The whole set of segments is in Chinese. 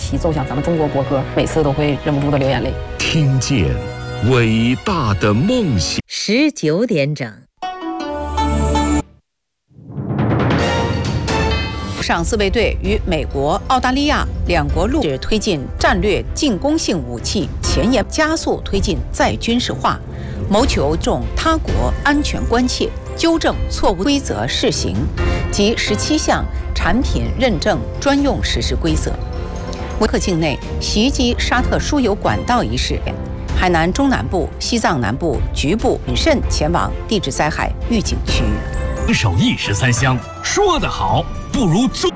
起奏响咱们中国国歌，每次都会忍不住的流眼泪。 听见伟大的梦想。 19点整。 上自卫队与美国、澳大利亚两国陆续推进战略进攻性武器前沿，加速推进再军事化，谋求重他国安全关切，纠正错误规则试行及17项产品认证专用实施规则。维克境内袭击沙特输油管道一事，海南中南部、西藏南部局部谨慎前往地质灾害预警区域。 手艺13香，说得好不如做。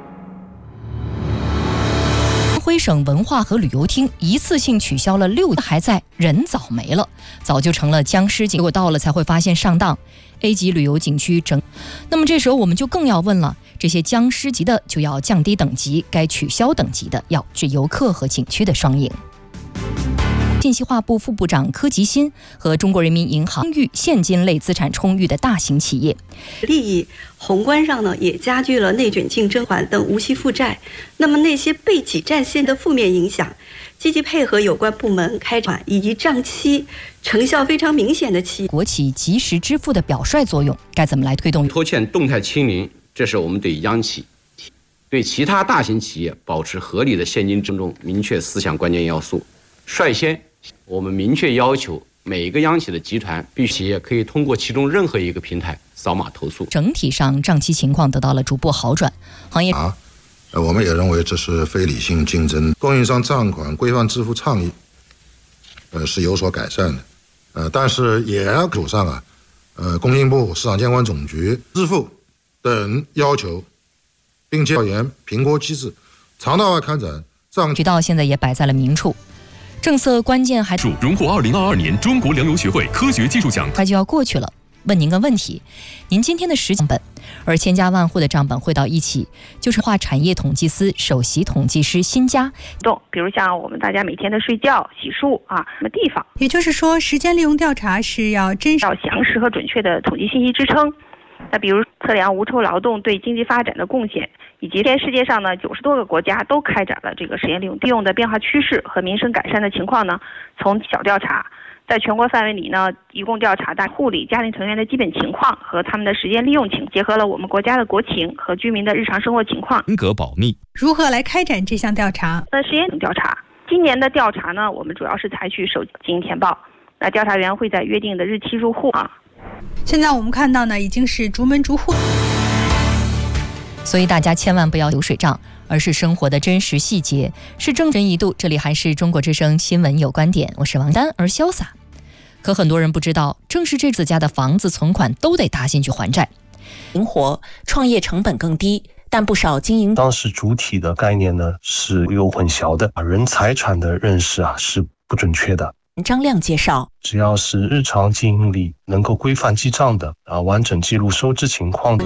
徽省文化和旅游厅一次性取消了6，还在，人早没了，早就成了僵尸景。结果到了才会发现上当。A 级旅游景区整，那么这时候我们就更要问了：这些僵尸级的就要降低等级，该取消等级的要是游客和景区的双赢。信息化部副部长柯吉新和中国人民银行预现金类资产充裕的大型企业利益宏观上呢，也加剧了内卷竞争等无息负债。那么那些被挤占线的负面影响，积极配合有关部门开展以及账期成效非常明显的企业， 国企及时支付的表率作用该怎么来推动？ 拖欠动态清零，这是我们对央企、对其他大型企业保持合理的现金中明确4项关键要素。率先，我们明确要求每一个央企的集团必须企业可以通过其中任何一个平台扫码投诉。 整体上账期情况得到了逐步好转，行业我们也认为这是非理性竞争，供应商账款规范支付倡议是有所改善的，但是也要主上工信部、市场监管总局支付等要求，并且调研评估机制，常态化开展账渠道现在也摆在了明处。政策关键还荣获2022年中国粮油学会科学技术奖， 快就要过去了。问您个问题，您今天的账本，而千家万户的账本汇到一起，就是化产业统计司首席统计师辛佳。 比如像我们大家每天的睡觉、洗漱什么地方， 也就是说，时间利用调查是要详实和准确的统计信息支撑。那比如测量无酬劳动对经济发展的贡献，以及现在世界上呢90多个国家都开展了这个时间利用的变化趋势和民生改善的情况呢，从小调查，在全国范围里呢，一共调查护理家庭成员的基本情况和他们的时间利用情，结合了我们国家的国情和居民的日常生活情况， 人格保密。 如何来开展这项调查？ 时间调查，今年的调查呢，我们主要是采取手机进行填报，那调查员会在约定的日期入户现在我们看到呢，已经是逐门逐户， 所以大家千万不要流水账，而是生活的真实细节，是正真一度。这里还是中国之声新闻有观点，我是王丹而潇洒。可很多人不知道，正是这自家的房子存款都得搭进去还债， 灵活，创业成本更低，但不少经营当时主体的概念呢是有混淆的，人财产的认识是不准确的。 张亮介绍， 只要是日常经营里能够规范记账的完整记录收支情况的。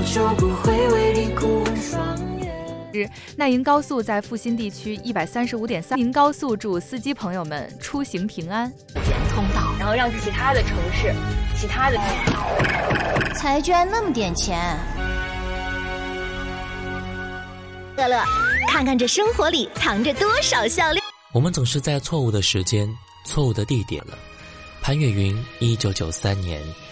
奈营高速在阜新地区135.3，宁高速祝司机朋友们出行平安。 通道，然后让其他的城市、其他的才捐那么点钱。乐乐，看看这生活里藏着多少笑料。 我们总是在错误的时间、错误的地点了。潘越云1993年